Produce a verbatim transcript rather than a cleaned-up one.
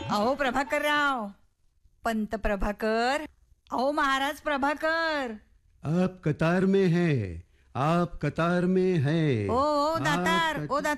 अहो प्रभाकरराव, पंत प्रभाकर, अहो महाराज प्रभाकर. आप कतार में है, आप कतार में है. ओ ओ आप दातार, कत- ओ दातार.